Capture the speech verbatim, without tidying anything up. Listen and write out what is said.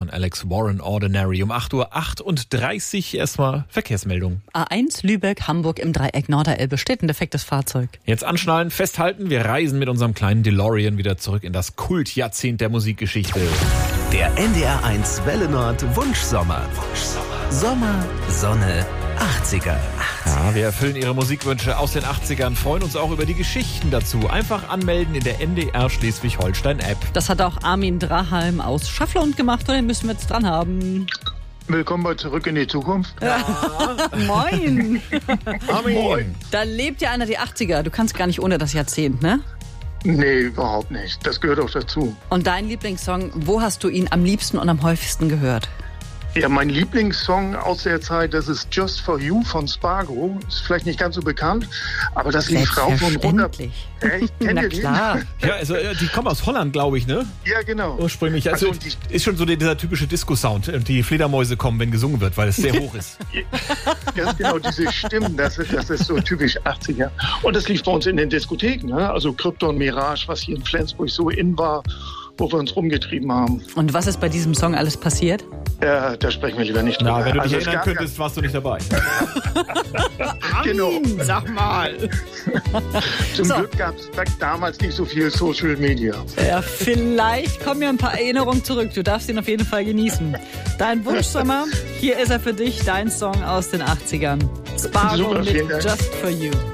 von Alex Warren, Ordinary. Um acht Uhr achtunddreißig erstmal Verkehrsmeldung. A eins Lübeck, Hamburg im Dreieck Norderelbe. Steht ein defektes Fahrzeug. Jetzt anschnallen, festhalten. Wir reisen mit unserem kleinen DeLorean wieder zurück in das Kultjahrzehnt der Musikgeschichte. Der N D R eins Welle Nord Wunschsommer. Wunschsommer. Sommer, Sonne, achtziger. Ja, wir erfüllen Ihre Musikwünsche aus den achtzigern, freuen uns auch über die Geschichten dazu. Einfach anmelden in der N D R Schleswig-Holstein-App. Das hat auch Armin Drahalm aus Schafflund gemacht und den müssen wir jetzt dran haben. Willkommen bei Zurück in die Zukunft. Ja. Moin. Armin. Moin. Da lebt ja einer die achtziger. Du kannst gar nicht ohne das Jahrzehnt, ne? Nee, überhaupt nicht. Das gehört auch dazu. Und dein Lieblingssong, wo hast du ihn am liebsten und am häufigsten gehört? Ja, mein Lieblingssong aus der Zeit, das ist Just For You von Spargo. Ist vielleicht nicht ganz so bekannt, aber das lief rauf und runter. Echt? Kennt Na ihr den? klar. Ja, also die kommen aus Holland, glaube ich, ne? Ja, genau. Ursprünglich. Also, Also, und die- ist schon so dieser typische Disco-Sound. Und die Fledermäuse kommen, wenn gesungen wird, weil es sehr hoch ist. Ganz genau, diese Stimmen, das ist, das ist so typisch achtziger. Und das lief bei uns in den Diskotheken, ne? Also Krypton, Mirage, was hier in Flensburg so in war, wo wir uns rumgetrieben haben. Und was ist bei diesem Song alles passiert? Ja, da sprechen wir lieber nicht drüber. Na, wenn du dich Also es erinnern gab könntest, warst du nicht dabei. ja- Genau. Sag mal. Zum So. Glück gab es damals nicht so viel Social Media. Ja, vielleicht kommen ja ein paar Erinnerungen zurück. Du darfst ihn auf jeden Fall genießen. Dein Wunschsommer, hier ist er für dich, dein Song aus den achtzigern. Spargo Super, mit vielen Dank. Just For You.